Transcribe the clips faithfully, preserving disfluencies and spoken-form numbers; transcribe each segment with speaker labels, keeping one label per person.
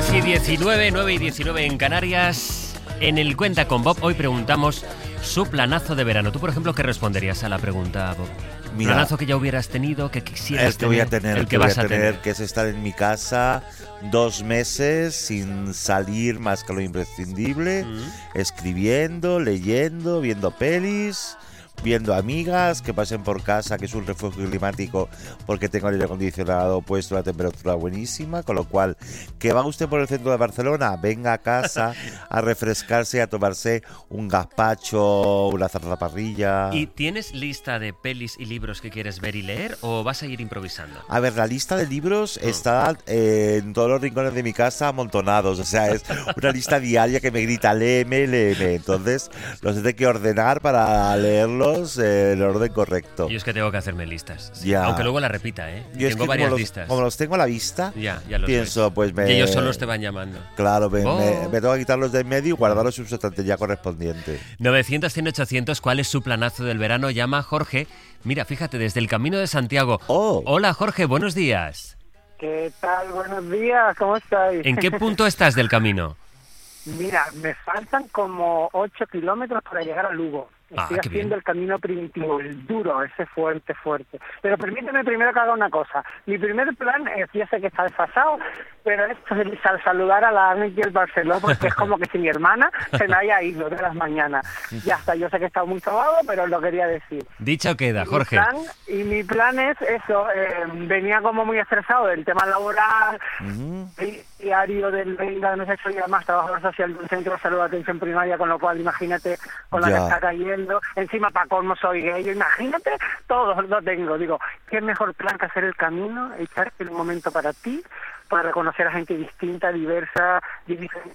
Speaker 1: diez y diecinueve, nueve y diecinueve en Canarias. En el Cuenta con Bob hoy preguntamos su planazo de verano. ¿Tú, por ejemplo, qué responderías a la pregunta, Bob?
Speaker 2: Mira,
Speaker 1: planazo que ya hubieras tenido, que quisieras
Speaker 2: el que voy a tener,
Speaker 1: el
Speaker 2: el
Speaker 1: que,
Speaker 2: que voy
Speaker 1: vas
Speaker 2: a
Speaker 1: a
Speaker 2: tener,
Speaker 1: tener.
Speaker 2: que es estar en mi casa dos meses sin salir más que lo imprescindible,
Speaker 1: Mm.
Speaker 2: escribiendo, leyendo, viendo pelis, viendo amigas que pasen por casa, que es un refugio climático porque tengo el aire acondicionado puesto, la temperatura buenísima, con lo cual, que va usted por el centro de Barcelona, venga a casa a refrescarse, a tomarse un gazpacho, una zarzaparrilla.
Speaker 1: ¿Y tienes lista de pelis y libros que quieres ver y leer o vas a ir improvisando?
Speaker 2: A ver, la lista de libros
Speaker 1: Mm.
Speaker 2: está eh, en todos los rincones de mi casa amontonados. O sea, es una lista diaria que me grita léeme, léeme. Entonces, los tengo que ordenar para leerlos eh, en el orden correcto.
Speaker 1: Yo es que tengo que hacerme listas. Sí.
Speaker 2: Ya.
Speaker 1: Aunque luego la repita, ¿eh?
Speaker 2: Yo es
Speaker 1: tengo
Speaker 2: que
Speaker 1: varias
Speaker 2: como los,
Speaker 1: listas.
Speaker 2: como los tengo a la vista,
Speaker 1: Ya, ya lo
Speaker 2: pienso,
Speaker 1: sé.
Speaker 2: pues me...
Speaker 1: Y ellos solos te van llamando.
Speaker 2: Claro, me,
Speaker 1: Oh.
Speaker 2: me, me tengo que quitarlos de en medio y guardarlos en su estantería correspondiente.
Speaker 1: novecientos, cien, ochocientos, ¿cuál es su planazo del verano? Llama a Jorge. Mira, fíjate, desde el Camino de Santiago.
Speaker 2: Oh.
Speaker 1: Hola, Jorge, buenos días.
Speaker 3: ¿Qué tal? Buenos días, ¿cómo estáis?
Speaker 1: ¿En qué punto estás del camino?
Speaker 3: Mira, me faltan como ocho kilómetros para llegar a Lugo.
Speaker 1: Ah,
Speaker 3: Estoy
Speaker 1: qué
Speaker 3: haciendo
Speaker 1: bien.
Speaker 3: el camino primitivo, el duro, ese fuerte, fuerte. Pero permíteme primero que haga una cosa. Mi primer plan, es, ya sé que está desfasado, pero es sal- saludar a la Ángel Barceló, porque es como que si mi hermana se me haya ido de las mañanas. Ya está, yo sé que he estado muy sobado, pero lo quería decir.
Speaker 1: Dicho queda,
Speaker 3: Mi
Speaker 1: Jorge.
Speaker 3: plan- y mi plan es eso, eh, venía como muy estresado del tema laboral,
Speaker 2: Ujú.
Speaker 3: el diario del venga, no sé si y además trabajador social de un centro de salud de atención primaria, con lo cual imagínate con la
Speaker 2: Ya.
Speaker 3: que está cayendo, encima para colmo soy gay, imagínate, todo lo tengo, digo, qué mejor plan que hacer el camino, echarte un momento para ti, para reconocer a gente distinta, diversa, diferente,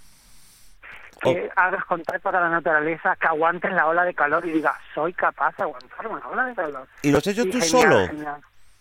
Speaker 3: que
Speaker 2: Oh.
Speaker 3: hagas contacto con la naturaleza, que aguantes la ola de calor y digas, soy capaz de aguantar una ola de calor.
Speaker 2: ¿Y los has hecho
Speaker 3: Y
Speaker 2: tú
Speaker 3: genial,
Speaker 2: solo?
Speaker 3: genial.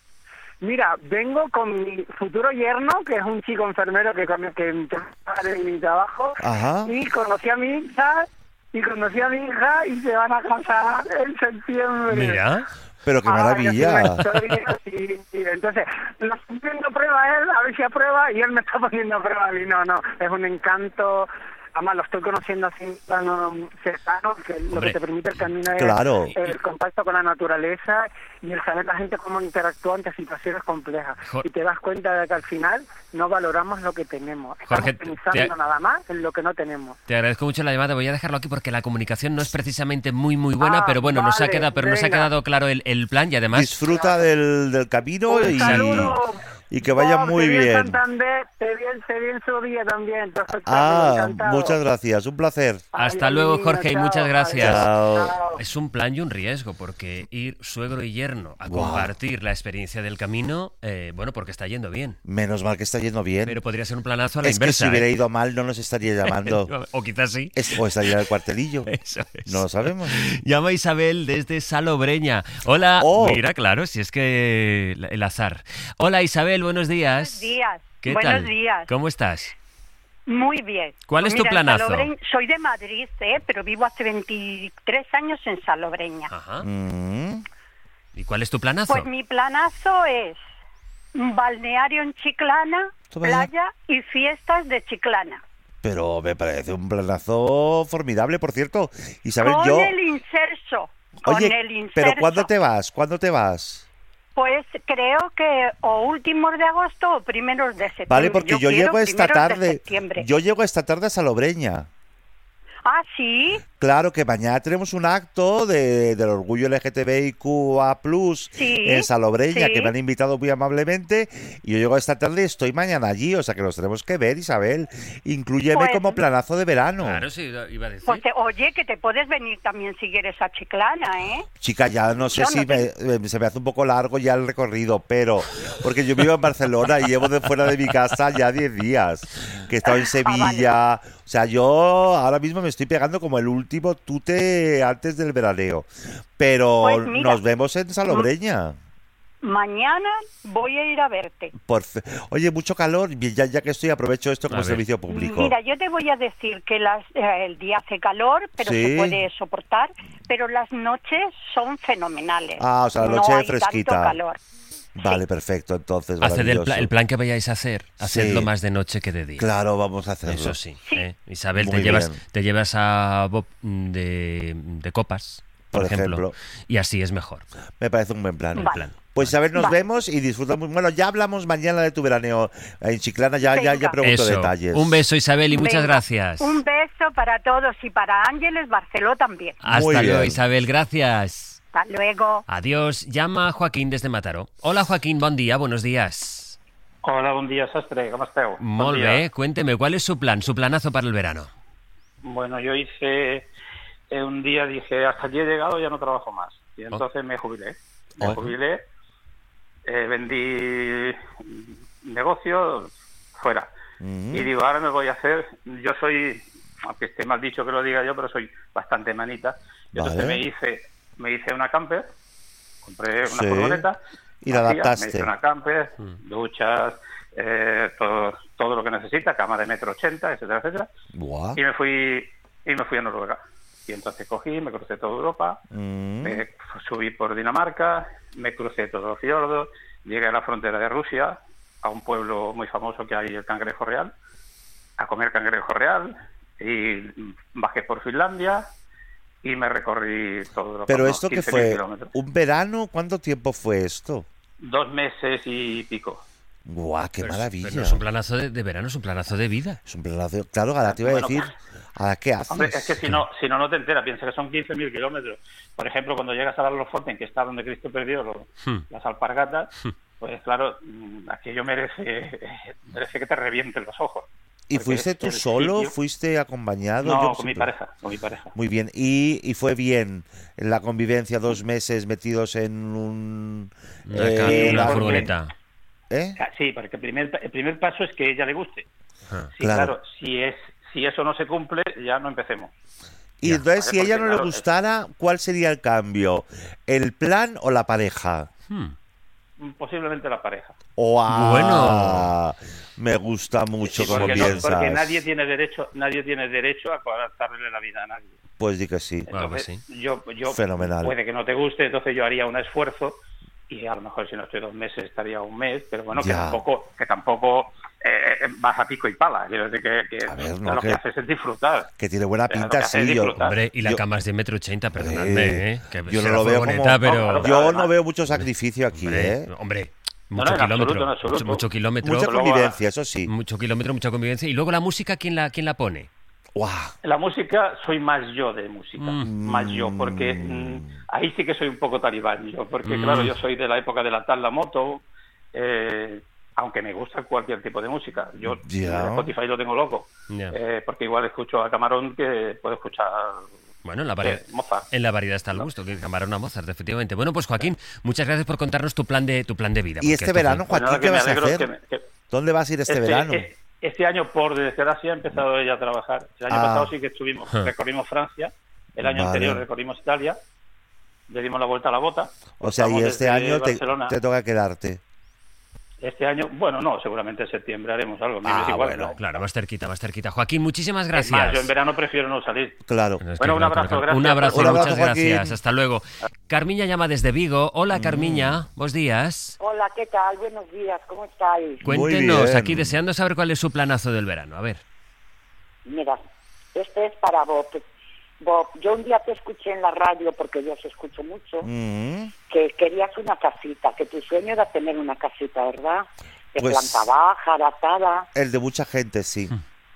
Speaker 3: Mira, vengo con mi futuro yerno, que es un chico enfermero que con el que trabaja en mi trabajo,
Speaker 2: Ajá.
Speaker 3: y conocí a mi hija, y conocí a mi hija, y se van a casar en septiembre.
Speaker 1: Mira.
Speaker 2: Pero qué
Speaker 3: Ah,
Speaker 2: maravilla.
Speaker 3: yo soy una historia, sí, sí. Entonces, lo estoy poniendo a prueba él, a ver si aprueba, y él me está poniendo a prueba a mí. No, no, es un encanto. Además, lo estoy conociendo así tan um, cercano, que lo
Speaker 1: Hombre,
Speaker 3: que te permite el camino es
Speaker 2: claro.
Speaker 3: el contacto con la naturaleza y el saber la gente cómo interactúa ante situaciones complejas.
Speaker 1: Jo-
Speaker 3: Y te das cuenta de que al final no valoramos lo que tenemos. Estamos
Speaker 1: Jorge,
Speaker 3: pensando
Speaker 1: te-
Speaker 3: nada más en lo que no tenemos.
Speaker 1: Te agradezco mucho la llamada. Voy a dejarlo aquí porque la comunicación no es precisamente muy, muy buena,
Speaker 3: Ah,
Speaker 1: pero bueno, nos ha
Speaker 3: vale,
Speaker 1: quedado, pero nos ha
Speaker 3: venga.
Speaker 1: quedado claro el, el plan y además...
Speaker 2: Disfruta del, del camino
Speaker 3: Un
Speaker 2: y,
Speaker 3: saludo.
Speaker 2: y que vaya
Speaker 3: Bob,
Speaker 2: muy
Speaker 3: te vi en
Speaker 2: bien.
Speaker 3: Santander, te vi en, te vi en su día también. Perfecto,
Speaker 2: Ah,
Speaker 3: encantado.
Speaker 2: muchas gracias. Un placer.
Speaker 1: Hasta
Speaker 3: Ay,
Speaker 1: luego,
Speaker 3: niño,
Speaker 1: Jorge, y
Speaker 3: chao,
Speaker 1: muchas gracias.
Speaker 2: Chao.
Speaker 3: chao.
Speaker 1: Es un plan y un riesgo, porque ir suegro y yerno a
Speaker 2: Guau.
Speaker 1: compartir la experiencia del camino, eh, bueno, porque está yendo bien.
Speaker 2: Menos mal que está yendo bien.
Speaker 1: Pero podría ser un planazo a la
Speaker 2: Es que
Speaker 1: inversa.
Speaker 2: si hubiera
Speaker 1: ¿eh?
Speaker 2: ido mal no nos estaría llamando.
Speaker 1: O quizás sí.
Speaker 2: Es- o estaría en el cuartelillo.
Speaker 1: Eso es.
Speaker 2: No lo sabemos.
Speaker 1: Llama Isabel desde Salobreña. Hola.
Speaker 2: Oh.
Speaker 1: Mira, claro, si es que la- el azar. Hola, Isabel, buenos días.
Speaker 4: Buenos días.
Speaker 1: ¿Qué
Speaker 4: Buenos
Speaker 1: tal?
Speaker 4: días.
Speaker 1: ¿Cómo estás?
Speaker 4: Muy bien.
Speaker 1: ¿Cuál es tu
Speaker 4: Mira, en
Speaker 1: planazo?
Speaker 4: Salobreña- soy de Madrid, ¿eh? Pero vivo hace veintitrés años en Salobreña.
Speaker 1: Ajá.
Speaker 2: Mm.
Speaker 1: ¿Y cuál es tu planazo?
Speaker 4: Pues mi planazo es un balneario en Chiclana,
Speaker 2: Toma ya.
Speaker 4: playa y fiestas de Chiclana.
Speaker 2: Pero me parece un planazo formidable, por cierto. Isabel,
Speaker 4: con
Speaker 2: yo...
Speaker 4: el inserso. Con
Speaker 2: Oye,
Speaker 4: el inserso.
Speaker 2: pero ¿cuándo te vas? ¿Cuándo te vas?
Speaker 4: Pues creo que o últimos de agosto o primeros de septiembre.
Speaker 2: Vale, porque yo,
Speaker 4: quiero
Speaker 2: llego esta
Speaker 4: primeros de
Speaker 2: tarde.
Speaker 4: septiembre.
Speaker 2: Yo llego esta tarde a Salobreña.
Speaker 4: Ah, sí.
Speaker 2: Claro que mañana tenemos un acto de, del orgullo L G T B I Q A plus,
Speaker 4: Sí,
Speaker 2: en Salobreña,
Speaker 4: sí.
Speaker 2: que me han invitado muy amablemente, y yo llego esta tarde y estoy mañana allí, o sea que nos tenemos que ver, Isabel. Inclúyeme
Speaker 4: Pues-
Speaker 2: como planazo de verano.
Speaker 1: Claro, sí, iba a decir.
Speaker 4: Pues te- oye, que te puedes venir también si quieres a Chiclana, ¿eh?
Speaker 2: Chica, ya no sé
Speaker 4: Yo
Speaker 2: si
Speaker 4: no te-
Speaker 2: me- eh, se me hace un poco largo ya el recorrido, pero porque yo vivo en Barcelona y llevo de fuera de mi casa ya diez días, que he estado en Sevilla. O sea, yo ahora mismo me estoy pegando como el último tute antes del veraneo. Pero
Speaker 4: Pues mira,
Speaker 2: nos vemos en Salobreña.
Speaker 4: Mañana voy a ir a verte.
Speaker 2: Por fe- Oye, mucho calor, y ya, ya que estoy aprovecho esto como
Speaker 1: A ver.
Speaker 2: servicio público.
Speaker 4: Mira, yo te voy a decir que las, eh, el día hace calor, pero
Speaker 2: Sí.
Speaker 4: se puede soportar, pero las noches son fenomenales.
Speaker 2: Ah, o sea, la
Speaker 4: No
Speaker 2: noche
Speaker 4: hay
Speaker 2: fresquita.
Speaker 4: tanto calor.
Speaker 2: Vale, perfecto, entonces,
Speaker 1: Haced el,
Speaker 2: maravilloso.
Speaker 1: pla- el plan que vayáis a hacer, hacedlo
Speaker 2: Sí.
Speaker 1: más de noche que de día.
Speaker 2: Claro, vamos a hacerlo.
Speaker 1: Eso sí. ¿eh? Isabel,
Speaker 2: Muy
Speaker 1: te llevas,
Speaker 2: bien.
Speaker 1: te llevas a Bob de, de copas, por,
Speaker 2: Por
Speaker 1: ejemplo,
Speaker 2: ejemplo.
Speaker 1: y así es mejor.
Speaker 2: Me parece un buen plan.
Speaker 1: El
Speaker 4: Vale.
Speaker 1: plan.
Speaker 2: Pues Isabel, nos
Speaker 4: Vale.
Speaker 2: vemos y disfrutamos. Bueno, ya hablamos mañana de tu veraneo en Chiclana, ya, ya, ya
Speaker 4: Venga.
Speaker 2: pregunto
Speaker 1: Eso.
Speaker 2: detalles.
Speaker 1: Un beso, Isabel, y muchas
Speaker 4: Venga,
Speaker 1: gracias.
Speaker 4: Un beso para todos y para Ángeles Barceló también.
Speaker 1: Hasta
Speaker 2: Muy
Speaker 1: luego,
Speaker 2: bien.
Speaker 1: Isabel, gracias.
Speaker 4: Hasta luego.
Speaker 1: Adiós. Llama Joaquín desde Mataró. Hola, Joaquín, buen día, buenos días.
Speaker 5: Hola, bon dia, sastre, com esteu? Bon
Speaker 1: Molt
Speaker 5: dia.
Speaker 1: bé, cuénteme, ¿cuál es su plan, su planazo para el verano?
Speaker 5: Bueno, yo hice eh, un día, dije, hasta aquí he llegado, ya no trabajo más. Y entonces me jubilé. Me
Speaker 2: Oh.
Speaker 5: jubilé, eh, vendí negocio, fuera.
Speaker 2: Mm.
Speaker 5: Y digo, ahora me voy a hacer, yo soy, aunque esté mal dicho que lo diga yo, pero soy bastante manita. Y entonces
Speaker 2: Vale.
Speaker 5: me hice me hice una camper, compré una
Speaker 2: Sí.
Speaker 5: furgoneta.
Speaker 2: Y la
Speaker 5: vacía,
Speaker 2: adaptaste.
Speaker 5: Me hice una camper, duchas, eh, todo, todo lo que necesita, cama de metro ochenta, etcétera, etcétera.
Speaker 2: Buah.
Speaker 5: Y me fui y me fui a Noruega. Y entonces cogí, me crucé toda Europa,
Speaker 2: Mm.
Speaker 5: me subí por Dinamarca, me crucé todos los fiordos, llegué a la frontera de Rusia, a un pueblo muy famoso que hay, el Cangrejo Real, a comer cangrejo real, y bajé por Finlandia y me recorrí todo Europa.
Speaker 2: Pero
Speaker 5: unos
Speaker 2: esto que
Speaker 5: quince mil
Speaker 2: fue,
Speaker 5: kilómetros.
Speaker 2: ¿un verano? ¿Cuánto tiempo fue esto?
Speaker 5: Dos meses y pico.
Speaker 2: Guau, qué
Speaker 1: Pero es-
Speaker 2: maravilla.
Speaker 1: pero no es un planazo de, de verano, es un planazo de vida.
Speaker 2: Es un planazo. Claro, ahora te iba a
Speaker 5: Bueno,
Speaker 2: decir, ¿a qué haces?
Speaker 5: Hombre, es que si no, si no, no te enteras, piensa que son quince mil kilómetros. Por ejemplo, cuando llegas a Barloforten, que está donde Cristo perdió lo-
Speaker 1: Hmm.
Speaker 5: las alpargatas, pues claro, mm, aquello merece, merece que te revienten los ojos.
Speaker 2: ¿Y
Speaker 5: Porque
Speaker 2: fuiste
Speaker 5: es
Speaker 2: tú
Speaker 5: el
Speaker 2: solo?
Speaker 5: sitio-
Speaker 2: ¿Fuiste acompañado?
Speaker 5: No,
Speaker 2: Yo
Speaker 5: con mi
Speaker 2: siempre-
Speaker 5: pareja, con mi pareja.
Speaker 2: Muy bien. ¿Y, y fue bien en la convivencia dos meses metidos en un...
Speaker 1: Una,
Speaker 2: eh,
Speaker 1: ca-
Speaker 5: Sí,
Speaker 1: una
Speaker 5: porque-
Speaker 1: furgoneta.
Speaker 2: ¿Eh?
Speaker 5: Ah, Sí, porque el primer, el primer paso es que ella le guste.
Speaker 1: Ah.
Speaker 5: Sí,
Speaker 2: Claro.
Speaker 5: claro, si, es, si eso no se cumple, ya no empecemos.
Speaker 2: Y
Speaker 1: Ya.
Speaker 2: entonces,
Speaker 5: Vale,
Speaker 2: si a ella
Speaker 5: porque,
Speaker 2: no le
Speaker 5: claro,
Speaker 2: gustara, ¿cuál sería el cambio? ¿El plan o la pareja?
Speaker 1: Hmm.
Speaker 5: Posiblemente la pareja.
Speaker 2: ¡Guau!
Speaker 1: Bueno.
Speaker 2: Me gusta mucho
Speaker 5: Sí,
Speaker 2: como
Speaker 5: porque, no-
Speaker 2: piensas.
Speaker 5: porque nadie tiene derecho, nadie tiene derecho a coartarle la vida a nadie.
Speaker 2: Pues di que sí.
Speaker 1: Claro que
Speaker 5: Entonces,
Speaker 1: sí.
Speaker 5: yo, yo
Speaker 2: Fenomenal.
Speaker 5: puede que no te guste, entonces yo haría un esfuerzo y a lo mejor si no estoy dos meses estaría un mes, pero bueno, que
Speaker 2: Ya.
Speaker 5: tampoco, que tampoco eh, vas a pico y pala. Quiero decir que, que
Speaker 2: A ver,
Speaker 5: lo
Speaker 2: no,
Speaker 5: que
Speaker 2: que-
Speaker 5: haces es disfrutar.
Speaker 2: Que tiene buena
Speaker 5: Pero lo
Speaker 2: pinta,
Speaker 5: que hace es
Speaker 2: sí. Yo,
Speaker 5: disfrutar.
Speaker 1: Hombre, y la
Speaker 2: Yo-
Speaker 1: cama es de metro ochenta, perdonadme, ¿eh? Que
Speaker 2: yo no
Speaker 1: será
Speaker 2: lo veo
Speaker 1: furgoneta,
Speaker 2: como-
Speaker 1: pero...
Speaker 5: No,
Speaker 2: yo
Speaker 5: Además-
Speaker 2: no veo mucho sacrificio aquí,
Speaker 1: Hombre,
Speaker 2: ¿eh?
Speaker 1: hombre,
Speaker 5: No,
Speaker 1: mucho
Speaker 5: no, en
Speaker 1: kilómetro,
Speaker 5: absoluto, en absoluto.
Speaker 1: mucho, mucho kilómetro,
Speaker 2: Mucha
Speaker 5: luego-
Speaker 2: convivencia, eso sí.
Speaker 1: mucho kilómetro, mucha convivencia. Y luego la música, ¿quién la, quién la pone?
Speaker 2: ¡Guau!
Speaker 5: La música, soy más yo de música,
Speaker 1: Mm.
Speaker 5: más yo, porque mm, ahí sí que soy un poco talibán yo, porque
Speaker 1: Mm.
Speaker 5: claro, yo soy de la época de la tal la moto, eh, aunque me gusta cualquier tipo de música. Yo
Speaker 2: Ya.
Speaker 5: Spotify lo tengo loco,
Speaker 1: Ya.
Speaker 5: eh, porque igual escucho a Camarón que puedo escuchar
Speaker 1: Bueno, en la, variedad,
Speaker 5: eh, Mozart.
Speaker 1: en la variedad está el gusto, que Camarón a Mozart, efectivamente. Bueno, pues Joaquín, muchas gracias por contarnos tu plan de, tu plan de vida.
Speaker 2: ¿Y
Speaker 1: porque
Speaker 2: este
Speaker 1: esto fue-
Speaker 2: verano,
Speaker 5: Pues
Speaker 2: Joaquín,
Speaker 5: nada,
Speaker 2: qué
Speaker 5: que me
Speaker 2: vas a
Speaker 5: alegro
Speaker 2: hacer?
Speaker 5: que me- que-
Speaker 2: ¿Dónde vas a ir este,
Speaker 5: este,
Speaker 2: verano?
Speaker 5: eh, este año, por desgracia, ha empezado ella a trabajar. El año
Speaker 2: Ah.
Speaker 5: pasado sí que estuvimos,
Speaker 1: Ah.
Speaker 5: recorrimos Francia, el año
Speaker 2: Vale.
Speaker 5: anterior recorrimos Italia, le dimos la vuelta a la bota.
Speaker 2: O sea, y
Speaker 5: Vamos
Speaker 2: este
Speaker 5: desde
Speaker 2: año te,
Speaker 5: Barcelona.
Speaker 2: te toca quedarte.
Speaker 5: Este año, bueno, no, seguramente en septiembre haremos algo. me
Speaker 2: Ah,
Speaker 5: es igual,
Speaker 2: bueno,
Speaker 5: ¿no?
Speaker 1: Claro, más cerquita, más cerquita. Joaquín, muchísimas
Speaker 5: Es
Speaker 1: gracias.
Speaker 5: más, yo en verano prefiero no salir.
Speaker 2: Claro.
Speaker 1: Es que
Speaker 5: Bueno, un
Speaker 1: claro,
Speaker 5: abrazo,
Speaker 1: claro.
Speaker 5: gracias.
Speaker 1: Un abrazo,
Speaker 2: Un abrazo,
Speaker 1: muchas
Speaker 2: Joaquín.
Speaker 1: gracias. Hasta luego. Carmiña llama desde Vigo. Hola, Carmiña. Buenos días.
Speaker 6: Hola, ¿qué tal? Buenos días, ¿cómo estáis?
Speaker 1: Cuéntenos,
Speaker 2: bien.
Speaker 1: aquí deseando saber cuál es su planazo del verano. A ver.
Speaker 6: Mira, este es para Bob. Bob, yo un día te escuché en la radio, porque yo os escucho mucho,
Speaker 2: Mm.
Speaker 6: que querías una casita, que tu sueño era tener una casita, ¿verdad? De
Speaker 2: Pues-
Speaker 6: planta baja, adaptada,
Speaker 2: El de mucha gente, sí.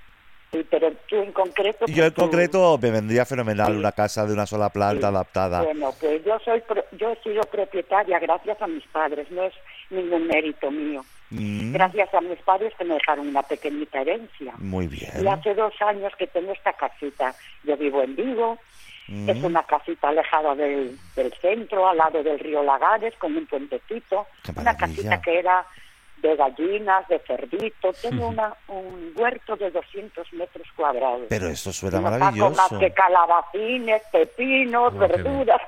Speaker 6: sí, pero tú en concreto...
Speaker 2: Yo en
Speaker 6: pues, tú-
Speaker 2: concreto me vendría fenomenal
Speaker 6: Sí.
Speaker 2: una casa de una sola planta
Speaker 6: Sí.
Speaker 2: adaptada.
Speaker 6: Bueno, pues yo soy pro- yo he sido propietaria gracias a mis padres, no es ningún mérito mío.
Speaker 2: Mm.
Speaker 6: Gracias a mis padres que me dejaron una pequeñita herencia.
Speaker 2: Muy bien.
Speaker 6: Y hace dos años que tengo esta casita. Yo vivo en Vigo,
Speaker 2: Mm.
Speaker 6: es una casita alejada del, del centro, al lado del río Lagares, con un puentecito.
Speaker 2: Qué
Speaker 6: Una
Speaker 2: maravilla.
Speaker 6: casita que era de gallinas, de cerdito. Tengo una, un huerto de doscientos metros cuadrados.
Speaker 2: Pero eso suena
Speaker 6: no saco
Speaker 2: maravilloso.
Speaker 6: más que calabacines, pepinos,
Speaker 1: Oh, qué bien.
Speaker 6: verduras.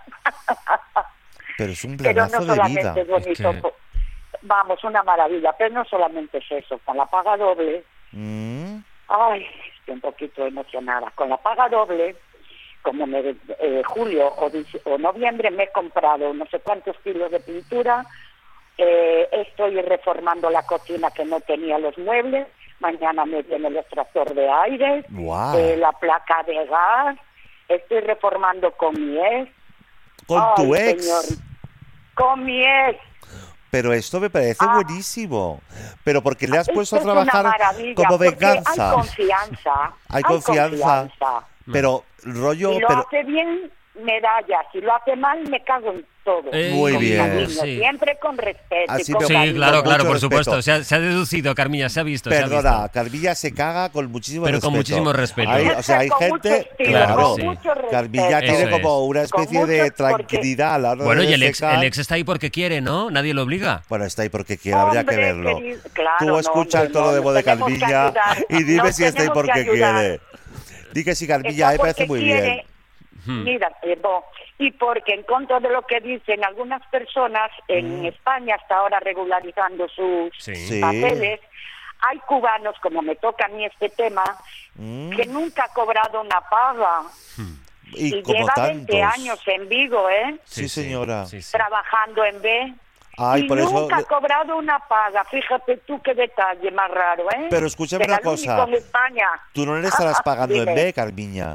Speaker 2: Pero es un
Speaker 6: Pero
Speaker 2: planazo
Speaker 6: no
Speaker 2: de
Speaker 6: solamente
Speaker 2: vida.
Speaker 6: es bonito.
Speaker 1: Es que-
Speaker 6: po- Vamos, una maravilla. Pero no solamente es eso. Con la paga doble...
Speaker 2: Mm.
Speaker 6: Ay, estoy un poquito emocionada. Con la paga doble, como en eh, julio o, dic- o noviembre me he comprado no sé cuántos kilos de pintura, Eh, estoy reformando la cocina que no tenía los muebles. Mañana me viene el extractor de aire,
Speaker 2: Wow.
Speaker 6: eh, la placa de gas. Estoy reformando con mi ex.
Speaker 2: Con
Speaker 6: Ay,
Speaker 2: tu ex.
Speaker 6: señor, con mi ex.
Speaker 2: Pero esto me parece
Speaker 6: Ah.
Speaker 2: buenísimo. Pero porque le has
Speaker 6: Esto
Speaker 2: puesto a
Speaker 6: es una
Speaker 2: trabajar
Speaker 6: maravilla,
Speaker 2: como
Speaker 6: porque
Speaker 2: venganza.
Speaker 6: Hay confianza.
Speaker 2: Hay confianza.
Speaker 6: confianza.
Speaker 2: Pero rollo,
Speaker 6: Si lo
Speaker 2: pero
Speaker 6: hace bien, medalla. Si lo hace mal, me cago en todo.
Speaker 1: Eh,
Speaker 2: Muy
Speaker 6: Con
Speaker 2: bien.
Speaker 6: cariño,
Speaker 1: Sí.
Speaker 6: Siempre con respeto.
Speaker 2: Así
Speaker 6: y con
Speaker 2: me-
Speaker 1: Sí,
Speaker 6: cariño.
Speaker 1: claro,
Speaker 2: Con
Speaker 1: claro,
Speaker 2: mucho
Speaker 1: por
Speaker 2: respeto.
Speaker 1: supuesto. Se ha, se ha deducido, Carmilla, se ha visto. se ha
Speaker 2: perdona,
Speaker 1: visto.
Speaker 2: Carmilla se caga con muchísimo
Speaker 1: Pero
Speaker 2: respeto.
Speaker 1: con muchísimo respeto.
Speaker 2: Hay- o sea, hay
Speaker 6: Con mucho
Speaker 2: gente,
Speaker 6: estilo,
Speaker 1: Claro
Speaker 2: claro,
Speaker 1: que sí.
Speaker 6: mucho respeto.
Speaker 2: Carmilla
Speaker 1: Eso
Speaker 2: tiene
Speaker 1: es.
Speaker 2: como una
Speaker 6: Con
Speaker 2: especie de
Speaker 6: mucho- porque-
Speaker 2: tranquilidad a la hora
Speaker 1: Bueno,
Speaker 2: de
Speaker 1: y el ex,
Speaker 2: secar.
Speaker 1: el ex está ahí porque quiere, ¿no? Nadie lo obliga.
Speaker 2: Bueno, está ahí porque quiere, habría que
Speaker 6: Hombre,
Speaker 2: verlo.
Speaker 6: querido, claro,
Speaker 2: Tú
Speaker 6: no,
Speaker 2: escucha
Speaker 6: hombre,
Speaker 2: el tono
Speaker 6: no,
Speaker 2: de voz de
Speaker 6: tenemos que
Speaker 2: Carmilla
Speaker 6: ayudar.
Speaker 2: y dime
Speaker 6: Nos
Speaker 2: si está ahí
Speaker 6: tenemos
Speaker 2: porque
Speaker 6: que ayudar.
Speaker 2: quiere. Di que sí, Carmilla,
Speaker 6: Está
Speaker 2: me parece
Speaker 6: porque
Speaker 2: muy
Speaker 6: quiere-
Speaker 2: bien.
Speaker 1: Hmm.
Speaker 6: Mira, eh, bo, y porque en contra de lo que dicen algunas personas en España hasta ahora regularizando sus
Speaker 1: Sí.
Speaker 2: Sí.
Speaker 6: papeles, hay cubanos, como me toca a mí este tema,
Speaker 2: Mm,
Speaker 6: que nunca ha cobrado una paga
Speaker 2: y,
Speaker 6: y
Speaker 2: como
Speaker 6: lleva
Speaker 2: tantos.
Speaker 6: veinte años en Vigo, ¿eh?
Speaker 2: Sí, señora.
Speaker 1: Sí, sí.
Speaker 6: Trabajando en B.
Speaker 2: Ay,
Speaker 6: y
Speaker 2: por eso
Speaker 6: nunca
Speaker 2: le-
Speaker 6: ha cobrado una paga. Fíjate tú qué detalle más raro, ¿eh?
Speaker 2: Pero escúchame
Speaker 6: Será
Speaker 2: una
Speaker 6: el único
Speaker 2: cosa.
Speaker 6: en España.
Speaker 2: Tú no le estarás pagando en
Speaker 6: Dime.
Speaker 2: B, Carmiña.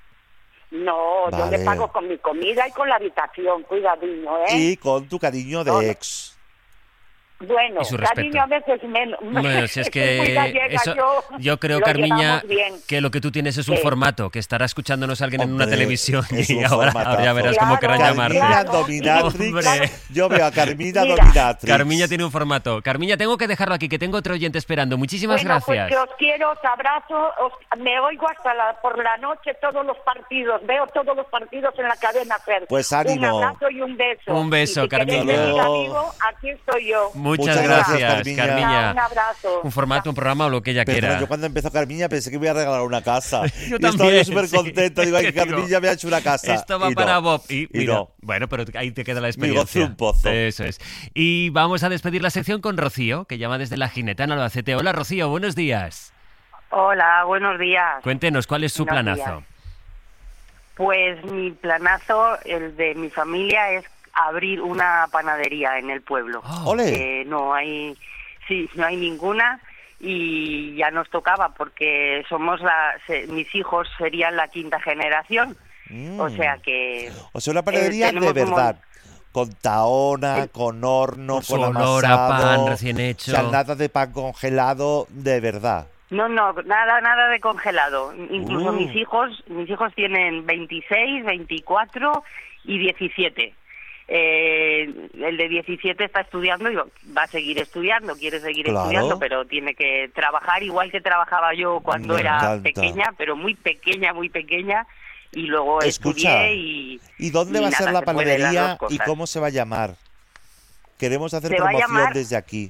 Speaker 6: No, yo
Speaker 2: Vale.
Speaker 6: le pago con mi comida y con la habitación, cuidadinho, ¿eh?
Speaker 2: Y con tu cariño de
Speaker 6: No, no.
Speaker 2: ex.
Speaker 6: Bueno,
Speaker 1: Y su
Speaker 6: cariño a veces menos.
Speaker 1: Bueno, si es
Speaker 6: Soy muy
Speaker 1: que
Speaker 6: gallega,
Speaker 1: eso,
Speaker 6: yo,
Speaker 1: yo creo,
Speaker 6: lo
Speaker 1: Carmiña,
Speaker 6: llevamos bien.
Speaker 1: que lo que tú tienes es un
Speaker 6: Sí.
Speaker 1: formato, que estará escuchándonos alguien en una
Speaker 2: Hombre,
Speaker 1: televisión
Speaker 2: es
Speaker 1: y
Speaker 2: un
Speaker 1: ahora,
Speaker 2: formatazo.
Speaker 1: ahora ya verás cómo
Speaker 6: Claro,
Speaker 1: querrán llamarte.
Speaker 2: Carmilla
Speaker 6: Claro.
Speaker 2: Dominatrix.
Speaker 1: Hombre.
Speaker 2: Yo veo a Carmilla
Speaker 6: Mira.
Speaker 2: Dominatrix.
Speaker 1: Carmiña tiene un formato. Carmiña, tengo que dejarlo aquí, que tengo otro oyente esperando. Muchísimas
Speaker 6: Bueno,
Speaker 1: gracias.
Speaker 6: pues que os quiero, os abrazo, os- me oigo hasta la, por la noche todos los partidos, veo todos los partidos en la cadena Ser.
Speaker 2: Pues ánimo.
Speaker 6: Un abrazo y un beso.
Speaker 1: Un beso,
Speaker 6: y si queréis
Speaker 1: Carmiña.
Speaker 6: venir a
Speaker 2: Hasta luego.
Speaker 6: Vigo, aquí estoy yo.
Speaker 1: Muchas,
Speaker 2: Muchas
Speaker 1: gracias,
Speaker 2: gracias, Carmiña.
Speaker 1: Carmiña.
Speaker 6: Un abrazo.
Speaker 1: Un formato, un programa o lo que ella
Speaker 2: Perdona,
Speaker 1: quiera.
Speaker 2: yo cuando empezó Carmiña pensé que me iba a regalar una casa.
Speaker 1: Yo
Speaker 2: y estaba
Speaker 1: también,
Speaker 2: yo súper
Speaker 1: sí.
Speaker 2: contento. Digo, ay,
Speaker 1: Es que digo,
Speaker 2: Carmiña me ha hecho una casa.
Speaker 1: Esto va
Speaker 2: Y no.
Speaker 1: para Bob. Y,
Speaker 2: Y
Speaker 1: mira,
Speaker 2: no.
Speaker 1: bueno, pero ahí te queda la
Speaker 2: Me
Speaker 1: experiencia.
Speaker 2: gocé un pozo.
Speaker 1: Eso es. Y vamos a despedir la sección con Rocío, que llama desde La Gineta en Albacete. Hola, Rocío, buenos días.
Speaker 4: Hola, buenos días.
Speaker 1: Cuéntenos, ¿cuál es su
Speaker 4: Buenos
Speaker 1: planazo?
Speaker 4: días. Pues mi planazo, el de mi familia, es abrir una panadería en el pueblo.
Speaker 1: Oh,
Speaker 2: Ole.
Speaker 4: Eh, no hay, sí, no hay ninguna y ya nos tocaba porque somos la, se- mis hijos serían la quinta generación,
Speaker 2: Mm.
Speaker 4: o sea que
Speaker 2: O sea, una panadería
Speaker 4: eh, tenemos
Speaker 2: de
Speaker 4: un mon-
Speaker 2: verdad. Con taona, con horno,
Speaker 1: Con su
Speaker 2: con
Speaker 1: olor a
Speaker 2: amasado.
Speaker 1: pan recién hecho.
Speaker 2: O sea, nada de pan congelado, de verdad.
Speaker 4: No, no, nada, nada de congelado. Incluso
Speaker 2: Uh.
Speaker 4: mis hijos, mis hijos tienen veintiséis, veinticuatro y diecisiete. Eh, el de diecisiete está estudiando y va a seguir estudiando, quiere seguir
Speaker 2: Claro.
Speaker 4: estudiando, pero tiene que trabajar igual que trabajaba yo cuando
Speaker 2: Me
Speaker 4: era
Speaker 2: encanta.
Speaker 4: pequeña, pero muy pequeña, muy pequeña. Y luego
Speaker 2: Escucha,
Speaker 4: estudié y...
Speaker 2: ¿Y dónde
Speaker 4: y
Speaker 2: va a ser
Speaker 4: nada,
Speaker 2: la
Speaker 4: se puede las
Speaker 2: panadería
Speaker 4: dos
Speaker 2: y
Speaker 4: cosas.
Speaker 2: cómo se va a llamar? Queremos hacer
Speaker 4: Se va a
Speaker 2: promoción
Speaker 4: llamar-
Speaker 2: desde aquí.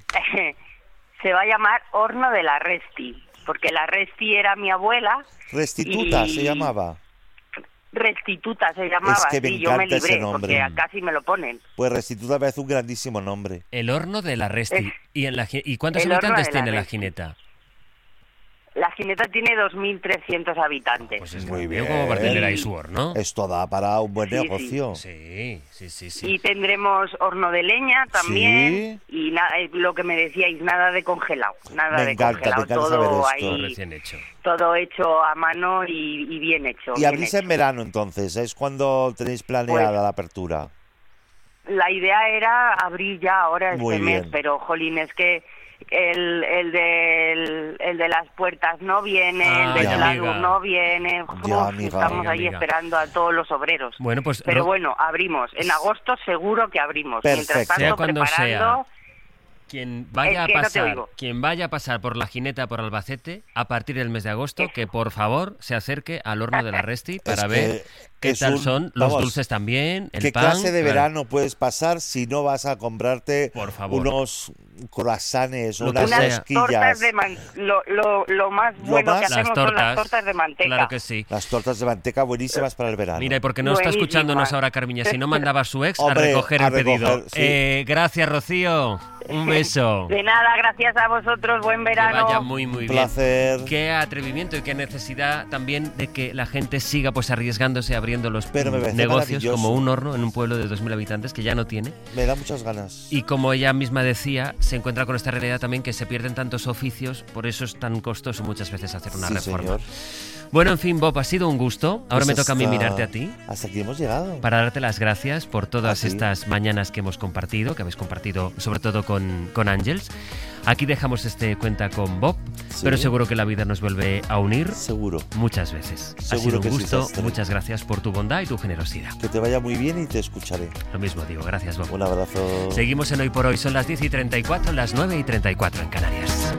Speaker 4: Se va a llamar Horno de la Resti, porque la Resti era mi abuela.
Speaker 2: Restituta
Speaker 4: y-
Speaker 2: se llamaba.
Speaker 4: Restituta se llamaba,
Speaker 2: Es que me
Speaker 4: sí, yo me
Speaker 2: encanta ese
Speaker 4: libré,
Speaker 2: nombre.
Speaker 4: porque casi me lo ponen.
Speaker 2: Pues Restituta me parece un grandísimo nombre.
Speaker 1: El horno de la Resti.
Speaker 4: Es-
Speaker 1: ¿Y, en la, gi- ¿Y cuántos
Speaker 4: el horno
Speaker 1: habitantes
Speaker 4: de la
Speaker 1: tiene la
Speaker 4: Resti.
Speaker 1: Gineta?
Speaker 4: La Gineta tiene dos mil trescientos habitantes.
Speaker 1: Pues es
Speaker 2: Muy
Speaker 1: grande,
Speaker 2: bien.
Speaker 1: como para tener ahí su horno.
Speaker 2: Esto da para un buen
Speaker 4: Sí, sí.
Speaker 2: negocio.
Speaker 1: Sí, sí, sí, sí.
Speaker 4: Y tendremos horno de leña también. Y nada, eh, lo que me decíais, nada de congelado. Nada
Speaker 2: Me
Speaker 4: de
Speaker 2: encanta, me
Speaker 4: congelado.
Speaker 2: encanta
Speaker 4: todo
Speaker 2: saber esto.
Speaker 1: Todo
Speaker 4: ahí,
Speaker 1: recién hecho.
Speaker 4: todo hecho a mano y, y bien hecho.
Speaker 2: Y
Speaker 4: bien
Speaker 2: abrís
Speaker 4: hecho.
Speaker 2: en verano entonces, es cuando tenéis planeada
Speaker 4: Pues-
Speaker 2: la apertura.
Speaker 4: La idea era abrir ya ahora este
Speaker 2: Muy
Speaker 4: mes,
Speaker 2: bien.
Speaker 4: pero jolín, es que el, el, del- el de las puertas no viene,
Speaker 1: Ah,
Speaker 4: el del
Speaker 2: ya,
Speaker 4: Pladu
Speaker 1: amiga.
Speaker 4: no viene. Uf,
Speaker 2: Ya, amiga.
Speaker 4: estamos
Speaker 1: Amiga,
Speaker 4: ahí
Speaker 1: amiga.
Speaker 4: esperando a todos los obreros.
Speaker 1: Bueno, pues
Speaker 4: Pero
Speaker 1: Ro-
Speaker 4: bueno, abrimos. En agosto seguro que abrimos.
Speaker 2: Perfecto.
Speaker 4: Mientras tanto,
Speaker 1: Sea cuando
Speaker 4: preparando...
Speaker 1: quien vaya
Speaker 4: Es que
Speaker 1: a
Speaker 4: no te
Speaker 1: pasar,
Speaker 4: oigo.
Speaker 1: quien vaya a pasar por la Gineta por Albacete a partir del mes de agosto, que por favor se acerque al horno de la Resti para
Speaker 2: Es
Speaker 1: ver
Speaker 2: que
Speaker 1: qué
Speaker 2: es
Speaker 1: tal
Speaker 2: un-
Speaker 1: son los
Speaker 2: vamos,
Speaker 1: dulces también, el
Speaker 2: ¿Qué
Speaker 1: pan.
Speaker 2: clase de
Speaker 1: claro.
Speaker 2: verano puedes pasar si no vas a comprarte
Speaker 1: Por favor.
Speaker 2: unos croissants o
Speaker 1: Lo que
Speaker 2: unas
Speaker 1: sea.
Speaker 4: Unas tortas
Speaker 2: rosquillas?
Speaker 4: de man- lo, lo, lo más
Speaker 2: Lo
Speaker 4: bueno
Speaker 2: más-
Speaker 4: que
Speaker 1: Las
Speaker 4: hacemos son
Speaker 1: tortas,
Speaker 4: las tortas de manteca.
Speaker 1: claro que sí.
Speaker 2: Las tortas de manteca buenísimas para el verano.
Speaker 1: Mira, y porque no está
Speaker 4: Buenísima.
Speaker 1: escuchándonos ahora Carmiña, si no mandaba a su ex a
Speaker 2: Hombre,
Speaker 1: recoger
Speaker 2: a
Speaker 1: el pedido.
Speaker 2: recoger, sí.
Speaker 1: Eh, gracias, Rocío. Un beso.
Speaker 4: De nada, gracias a vosotros, buen verano.
Speaker 1: Que vaya muy, muy bien.
Speaker 2: Placer.
Speaker 1: Qué atrevimiento y qué necesidad también de que la gente siga pues arriesgándose, abriendo los
Speaker 2: Pero me parece
Speaker 1: negocios
Speaker 2: maravilloso.
Speaker 1: como un horno en un pueblo de dos mil habitantes que ya no tiene.
Speaker 2: Me da muchas ganas.
Speaker 1: Y como ella misma decía, se encuentra con esta realidad también que se pierden tantos oficios, por eso es tan costoso muchas veces hacer una
Speaker 2: Sí,
Speaker 1: reforma.
Speaker 2: señor.
Speaker 1: Bueno, en fin, Bob, ha sido un gusto. Ahora
Speaker 2: Pues
Speaker 1: me toca a mí
Speaker 2: hasta-
Speaker 1: mirarte a ti
Speaker 2: Hasta aquí hemos llegado.
Speaker 1: para darte las gracias por todas
Speaker 2: ¿Ah, sí?
Speaker 1: estas mañanas que hemos compartido, que habéis compartido sobre todo con, con Ángels. Aquí dejamos este cuenta con Bob,
Speaker 2: Sí.
Speaker 1: pero seguro que la vida nos vuelve a unir
Speaker 2: Seguro.
Speaker 1: muchas veces. ha
Speaker 2: Seguro
Speaker 1: sido un
Speaker 2: que sí,
Speaker 1: gusto,
Speaker 2: Sastre.
Speaker 1: muchas gracias por tu bondad y tu generosidad.
Speaker 2: Que te vaya muy bien y te escucharé.
Speaker 1: Lo mismo digo, gracias Bob.
Speaker 2: Un abrazo.
Speaker 1: Seguimos en Hoy por Hoy, son las diez y treinta y cuatro, las nueve y treinta y cuatro en Canarias.